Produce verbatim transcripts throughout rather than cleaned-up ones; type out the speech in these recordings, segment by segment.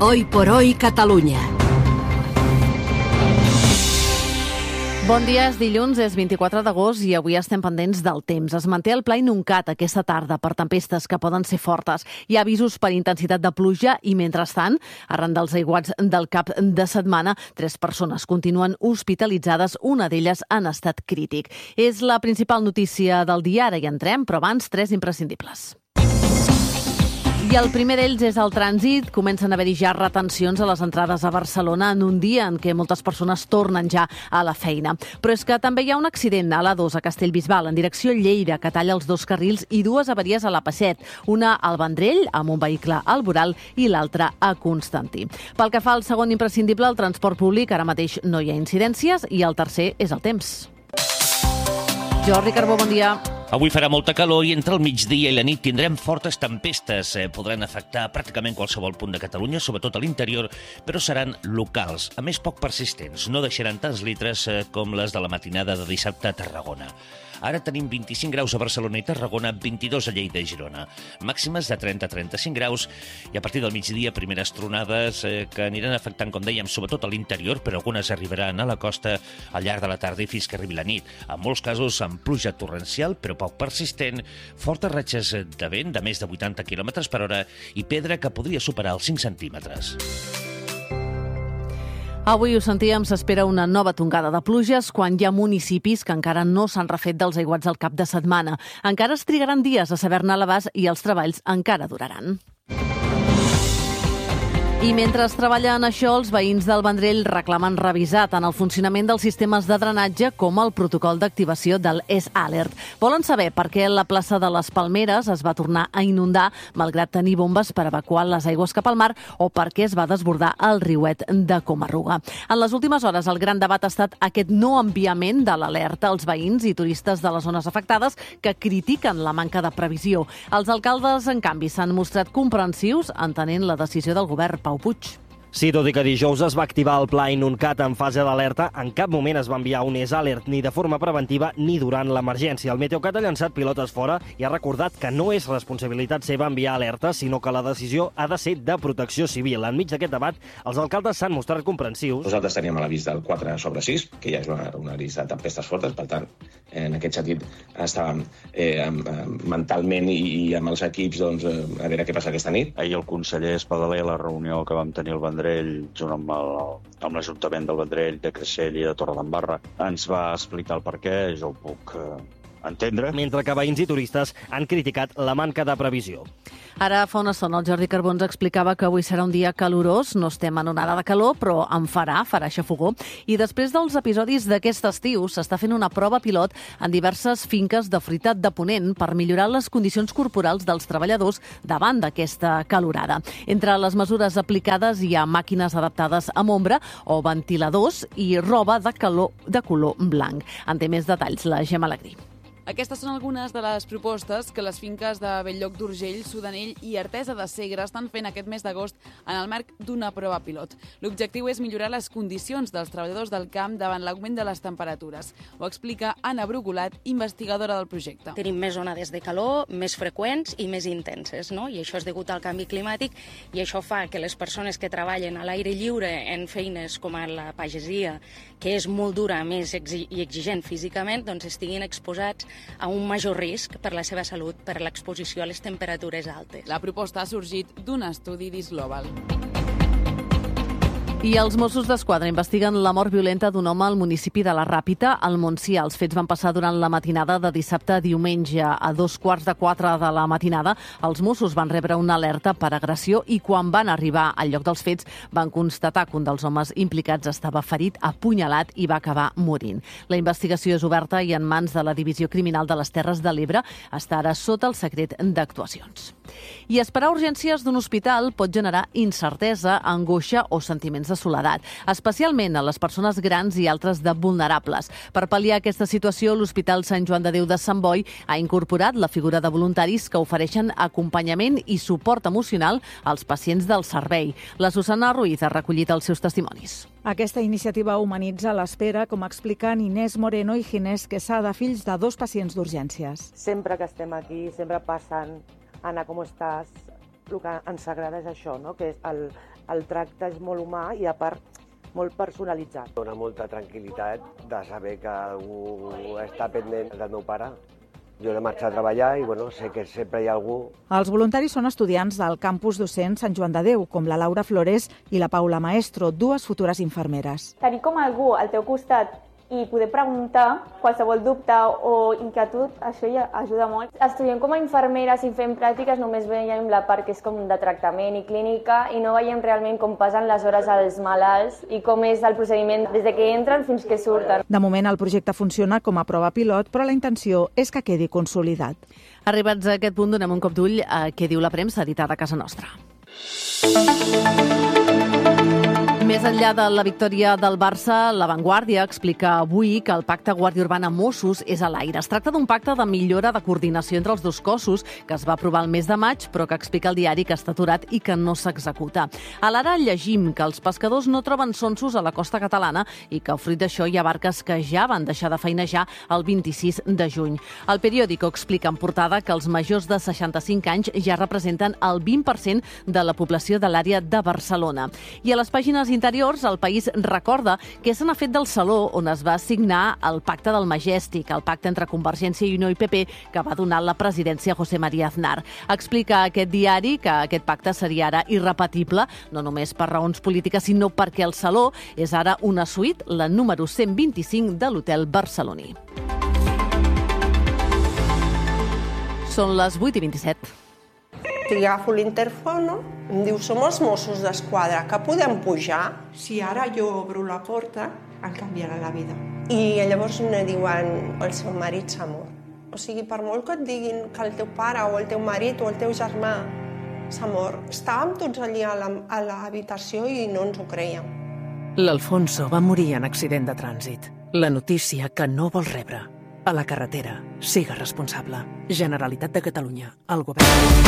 Hoy por hoy Catalunya. Bon dia, és dilluns, és vint-i-quatre d'agost i avui estem pendents del temps. Es manté el pla inuncat aquesta tarda per tempestes que poden ser fortes. Hi ha avisos per intensitat de pluja i, mentrestant, arran dels aiguats del cap de setmana, tres persones continuen hospitalitzades, una d'elles en estat crític. És la principal notícia del dia, ara hi entrem, però abans tres imprescindibles. I el primer d'ells és el trànsit. Comencen a haver-hi ja retencions a les entrades a Barcelona en un dia en què moltes persones tornen ja a la feina. Però és que també hi ha un accident a l'A dos a Castellbisbal en direcció Lleida que talla els dos carrils i dues avaries a l'A P set, una al Vendrell amb un vehicle al voral i l'altra a Constantí. Pel que fa al segon imprescindible, el transport públic, ara mateix no hi ha incidències i el tercer és el temps. Jordi Carbó, bon dia. Avui farà molta calor i entre el migdia i la nit tindrem fortes tempestes. Eh, podran afectar pràcticament qualsevol punt de Catalunya, sobretot a l'interior, però seran locals, a més poc persistents. No deixaran tants litres eh, com les de la matinada de dissabte a Tarragona. Ara tenim vint-i-cinc graus a Barcelona i Tarragona, vint-i-dos a Lleida i Girona. Màximes de trenta a trenta-cinc graus i a partir del migdia primeres tronades eh, que aniran afectant, com dèiem, sobretot a l'interior, però algunes arribaran a la costa al llarg de la tarda i fins que arribi la nit. En molts casos amb pluja torrencial, però poc persistent, fortes ratxes de vent de més de vuitanta quilòmetres per hora i pedra que podria superar els cinc centímetres. Avui ho sentíem, s'espera una nova tongada de pluges quan hi ha municipis que encara no s'han refet dels aiguats del cap de setmana. Encara es trigaran dies a saber-ne l'abast i els treballs encara duraran. I mentre es treballa en això, els veïns del Vendrell reclamen revisar tant el funcionament dels sistemes de drenatge com el protocol d'activació del S-Alert. Volen saber per què la plaça de les Palmeres es va tornar a inundar malgrat tenir bombes per evacuar les aigües cap al mar o per què es va desbordar el riuet de Comarruga. En les últimes hores, el gran debat ha estat aquest no enviament de l'alerta als veïns i turistes de les zones afectades que critiquen la manca de previsió. Els alcaldes, en canvi, s'han mostrat comprensius entenent la decisió del govern. Pau Puig. Sí, tot i que dijous es va activar el pla inuncat en fase d'alerta, en cap moment es va enviar un S-Alert ni de forma preventiva ni durant l'emergència. El Meteocat ha llançat pilotes fora i ha recordat que no és responsabilitat seva enviar alertes, sinó que la decisió ha de ser de protecció civil. Enmig d'aquest debat, els alcaldes s'han mostrat comprensius. Nosaltres teníem a l'avís del quatre sobre sis, que ja és una, una avís de tempestes fortes, per tant, en aquest sentit estàvem eh, mentalment i, i amb els equips doncs, a veure què passa aquesta nit. Ahir el conseller Espadaler, a la reunió que vam tenir al Vendrell, junt amb el, amb l'Ajuntament del Vendrell, de Creixell i de Torredembarra, ens va explicar el perquè, jo ho puc eh, entendre. Mentre que veïns i turistes han criticat la manca de previsió. Ara fa una estona el Jordi Carbó ens explicava que avui serà un dia calorós, no estem en onada de calor, però en farà, farà xafogó. I després dels episodis d'aquest estiu s'està fent una prova pilot en diverses finques de fruita de Ponent per millorar les condicions corporals dels treballadors davant d'aquesta calorada. Entre les mesures aplicades hi ha màquines adaptades amb ombra o ventiladors i roba de calor de color blanc. En té més detalls la Gemma Alegrí. Aquestes són algunes de les propostes que les finques de Belllloc d'Urgell, Sudanell i Artesa de Segre estan fent aquest mes d'agost en el marc d'una prova pilot. L'objectiu és millorar les condicions dels treballadors del camp davant l'augment de les temperatures. Ho explica Anna Brugulat, investigadora del projecte. Tenim més onades de calor, més freqüents i més intenses, no? I això és degut al canvi climàtic i això fa que les persones que treballen a l'aire lliure en feines com a la pagesia, que és molt dura més i exigent físicament, doncs estiguin exposats a un major risc per la seva salut per l'exposició a les temperatures altes. La proposta ha sorgit d'un estudi d'Is Global. I els Mossos d'Esquadra investiguen la mort violenta d'un home al municipi de la Ràpita, al Montsià. Els fets van passar durant la matinada de dissabte a diumenge. A dos quarts de quatre de la matinada, els Mossos van rebre una alerta per agressió i quan van arribar al lloc dels fets van constatar que un dels homes implicats estava ferit, apunyalat i va acabar morint. La investigació és oberta i en mans de la Divisió Criminal de les Terres de l'Ebre està ara sota el secret d'actuacions. I esperar urgències d'un hospital pot generar incertesa, angoixa o sentiments de soledat, especialment a les persones grans i altres de vulnerables. Per pal·liar aquesta situació, l'Hospital Sant Joan de Déu de Sant Boi ha incorporat la figura de voluntaris que ofereixen acompanyament i suport emocional als pacients del servei. La Susana Ruiz ha recollit els seus testimonis. Aquesta iniciativa humanitza l'espera, com expliquen Inés Moreno i Ginés Quesada, fills de dos pacients d'urgències. Sempre que estem aquí, sempre passen, Anna, com estàs? El que ens agrada és això, no? Que és el, el tracte és molt humà i, a part, molt personalitzat. Dóna molta tranquil·litat de saber que algú està pendent del meu pare. Jo he de marxar a treballar i bueno, sé que sempre hi ha algú. Els voluntaris són estudiants del campus docent Sant Joan de Déu, com la Laura Flores i la Paula Maestro, dues futures infermeres. Tenir com algú al teu costat i poder preguntar qualsevol dubte o inquietud, això ja ajuda molt. Estudiem com a infermeres i fem pràctiques, només veiem la part que és com de tractament i clínica i no veiem realment com passen les hores als malalts i com és el procediment des de que entren fins que surten. De moment el projecte funciona com a prova pilot, però la intenció és que quedi consolidat. Arribats a aquest punt, donem un cop d'ull a què diu la premsa editada a casa nostra. Més enllà de la victòria del Barça, La Vanguardia explica avui que el pacte Guàrdia Urbana Mossos és a l'aire. Es tracta d'un pacte de millora de coordinació entre els dos cossos que es va aprovar el mes de maig, però que explica el diari que està aturat i que no s'executa. A l'Ara llegim que els pescadors no troben sonsos a la costa catalana i que, fruit d'això, hi ha barques que ja van deixar de feinejar el vint-i-sis de juny. El periòdico explica en portada que els majors de seixanta-cinc anys ja representen el vint per cent de la població de l'àrea de Barcelona. I a les pàgines interiors, el País recorda que se n'ha fet del saló on es va signar el pacte del Majestic, el pacte entre Convergència i Unió i P P que va donar la presidència a José María Aznar. Explica aquest diari que aquest pacte seria ara irrepetible, no només per raons polítiques, sinó perquè el saló és ara una suite, la número cent vint-i-cinc de l'hotel barceloní. Són les vuit i vint-i-set. Li agafo l'interfono, em diu, som els Mossos d'Esquadra, que podem pujar? Si ara jo obro la porta, em canviarà la vida. I llavors me diuen, el seu marit s'ha mort. O sigui, per molt que et diguin que el teu pare o el teu marit o el teu germà s'ha mort, estàvem tots allà a l'habitació i no ens ho creiem. L'Alfonso va morir en accident de trànsit. La notícia que no vol rebre. A la carretera, siga responsable. Generalitat de Catalunya, el govern.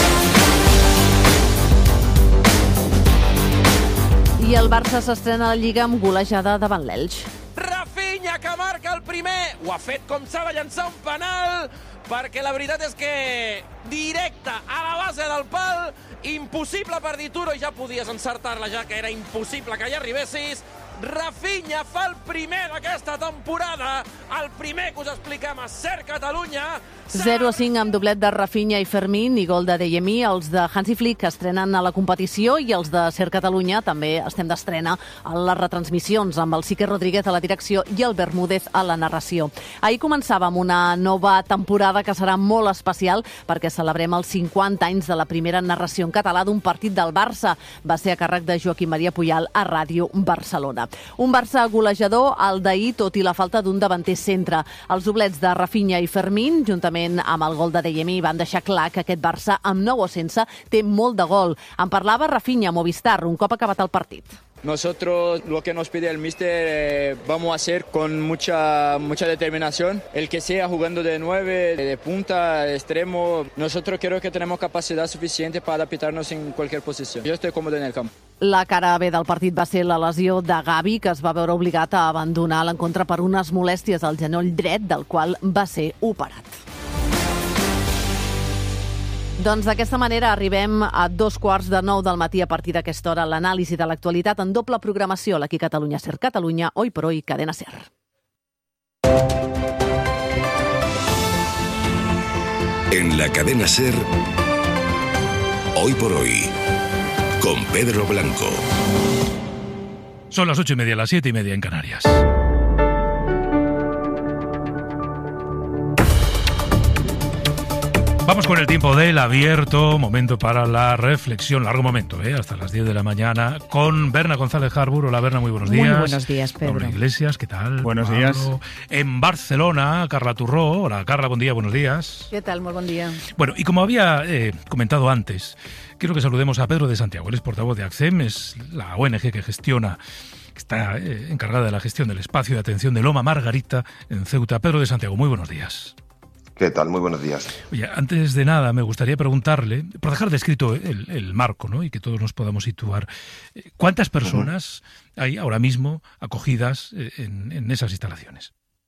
I el Barça s'estrena a la Lliga amb golejada davant l'Elx. Rafinha, que marca el primer. Ho ha fet com s'ha de llançar un penal, perquè la veritat és que directe a la base del pal, impossible per dir Turo, ja podies encertar-la, ja que era impossible que hi arribessis. Rafinha fa el primer d'aquesta temporada, el primer que us expliquem a Ser Catalunya. zero a cinc amb doblet de Rafinha i Fermín i gol de Deyemi, els de Hansi Flick que estrenen a la competició i els de Ser Catalunya també estem d'estrena a les retransmissions amb el Sique Rodríguez a la direcció i el Bermúdez a la narració. Ahir començàvem una nova temporada que serà molt especial perquè celebrem els cinquanta anys de la primera narració en català d'un partit del Barça. Va ser a càrrec de Joaquim Maria Puyal a Ràdio Barcelona. Un Barça golejador, el d'ahir, tot i la falta d'un davanter centre. Els doblets de Rafinha i Fermín, juntament amb el gol de Deyemi, van deixar clar que aquest Barça, amb nou o sense, té molt de gol. En parlava Rafinha a Movistar, un cop acabat el partit. Nosotros lo que nos pide el míster eh, vamos a hacer con mucha mucha determinación. El que sea jugando de nueve, de punta, de extremo, nosotros creo que tenemos capacidad suficiente para adaptarnos en cualquier posición. Yo estoy cómodo en el campo. La cara B del partit va ser la lesió de Gavi, que es va veure obligat a abandonar l'encontre per unes molèsties al genoll dret, del qual va ser operat. Doncs d'aquesta manera arribem a dos quarts de nou del matí. A partir d'aquesta hora, l'anàlisi de l'actualitat en doble programació. L'Aquí Catalunya, Ser Catalunya, Hoy por Hoy, Cadena Ser. En la Cadena Ser, Hoy por Hoy, con Pedro Blanco. Son las ocho y media, las siete y media en Canarias. Vamos con el tiempo del abierto, momento para la reflexión, largo momento, ¿eh? Hasta las diez de la mañana, con Berna González Harbour. Hola Berna, muy buenos días. Muy buenos días, Pedro. Laura Iglesias, ¿qué tal? Buenos Pablo. días. En Barcelona, Carla Turró. Hola Carla, buen día, buenos días. ¿Qué tal? Muy buen día. Bueno, y como había eh, comentado antes, quiero que saludemos a Pedro de Santiago. Él es portavoz de ACCEM, es la O N G que gestiona, que está eh, encargada de la gestión del espacio de atención de Loma Margarita en Ceuta. Pedro de Santiago, muy buenos días. ¿Qué tal? Muy buenos días. Oye, antes de nada me gustaría preguntarle, por dejar descrito el, el marco, ¿no? Y que todos nos podamos situar, ¿cuántas personas uh-huh. hay ahora mismo acogidas en, en esas instalaciones?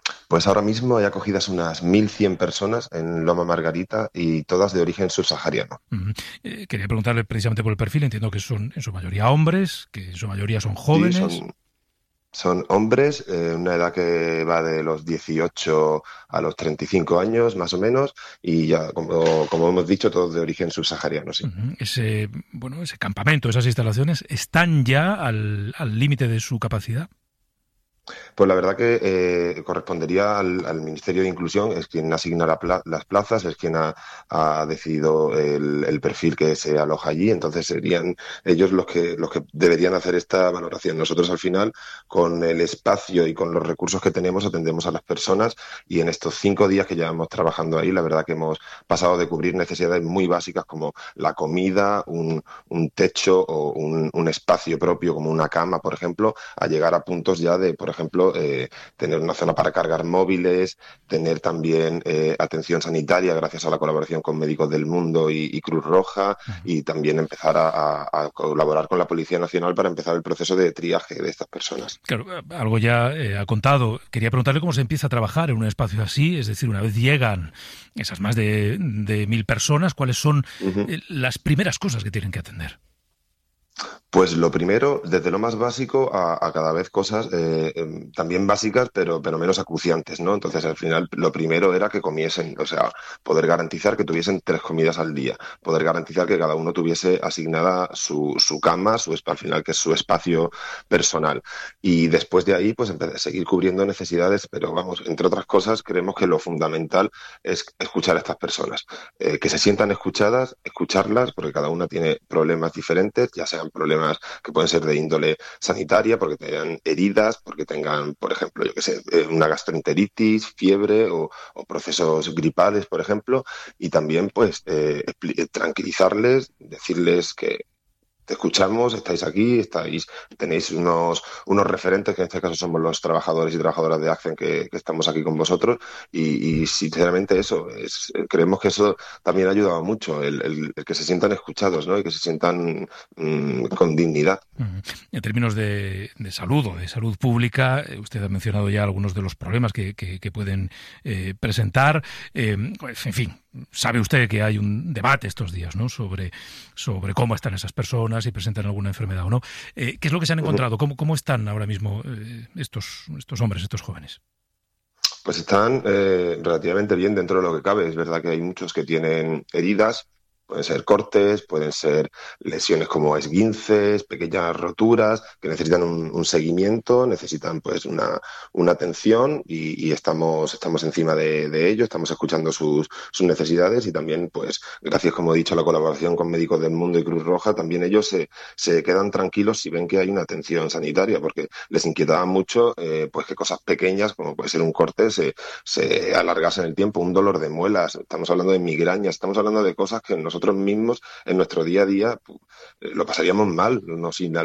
Pues ahora mismo hay acogidas unas mil cien personas en Loma Margarita y todas de origen subsahariano. Uh-huh. Eh, quería preguntarle precisamente por el perfil. Entiendo que son en su mayoría hombres, que en su mayoría son jóvenes. Sí, son, son hombres, eh, una edad que va de los dieciocho a los treinta y cinco años, más o menos, y ya, como, como hemos dicho, todos de origen subsahariano, sí. Uh-huh. Ese, bueno, ese campamento, esas instalaciones, ¿están ya al límite de su capacidad? Pues la verdad que eh, correspondería al, al Ministerio de Inclusión, es quien asigna la pla las plazas, es quien ha, ha decidido el, el perfil que se aloja allí, entonces serían ellos los que, los que deberían hacer esta valoración. Nosotros al final, con el espacio y con los recursos que tenemos, atendemos a las personas y en estos cinco días que llevamos trabajando ahí, la verdad que hemos pasado de cubrir necesidades muy básicas como la comida, un, un techo o un, un espacio propio como una cama, por ejemplo, a llegar a puntos ya de, por ejemplo, ejemplo, eh, tener una zona para cargar móviles, tener también eh, atención sanitaria gracias a la colaboración con Médicos del Mundo y, y Cruz Roja, uh-huh. y también empezar a, a, a colaborar con la Policía Nacional para empezar el proceso de triaje de estas personas. Claro, algo ya eh, ha contado. Quería preguntarle cómo se empieza a trabajar en un espacio así, es decir, una vez llegan esas más de, de mil personas, ¿cuáles son uh-huh. eh, las primeras cosas que tienen que atender? Pues lo primero, desde lo más básico a, a cada vez cosas eh, eh, también básicas, pero, pero menos acuciantes, ¿no? Entonces, al final, lo primero era que comiesen, o sea, poder garantizar que tuviesen tres comidas al día, poder garantizar que cada uno tuviese asignada su, su cama, su al final, que es su espacio personal. Y después de ahí, pues, empezar a seguir cubriendo necesidades, pero vamos, entre otras cosas, creemos que lo fundamental es escuchar a estas personas, eh, que se sientan escuchadas, escucharlas, porque cada una tiene problemas diferentes, ya sean problemas que pueden ser de índole sanitaria, porque tengan heridas, porque tengan, por ejemplo, yo qué sé, una gastroenteritis, fiebre o, o procesos gripales, por ejemplo, y también, pues, eh, tranquilizarles, decirles que te escuchamos, estáis aquí, estáis, tenéis unos, unos referentes, que en este caso somos los trabajadores y trabajadoras de ACCEN que, que estamos aquí con vosotros, y, y sinceramente eso, es, creemos que eso también ha ayudado mucho, el, el, el que se sientan escuchados, ¿no? Y que se sientan mmm, con dignidad. En términos de, de salud o de salud pública, usted ha mencionado ya algunos de los problemas que, que, que pueden eh, presentar, eh, pues, en fin, sabe usted que hay un debate estos días, ¿no?, sobre, sobre cómo están esas personas, si presentan alguna enfermedad o no. Eh, ¿Qué es lo que se han encontrado? ¿Cómo, cómo están ahora mismo eh, estos, estos hombres, estos jóvenes? Pues están eh, relativamente bien dentro de lo que cabe. Es verdad que hay muchos que tienen heridas, pueden ser cortes, pueden ser lesiones como esguinces, pequeñas roturas, que necesitan un, un seguimiento, necesitan pues una, una atención y, y estamos, estamos encima de, de ello, estamos escuchando sus, sus necesidades y también, pues, gracias, como he dicho, a la colaboración con Médicos del Mundo y Cruz Roja, también ellos se, se quedan tranquilos si ven que hay una atención sanitaria, porque les inquietaba mucho eh, pues que cosas pequeñas, como puede ser un corte, se, se alargasen en el tiempo, un dolor de muelas, estamos hablando de migrañas, estamos hablando de cosas que nosotros nosotros mismos en nuestro día a día pues, lo pasaríamos mal, nos,